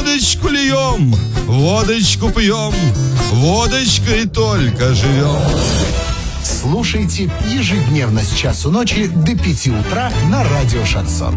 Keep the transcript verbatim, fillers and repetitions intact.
водочку льем, водочку пьем, водочкой только живем. Слушайте ежедневно с часу ночи до пяти утра на радио «Шансон».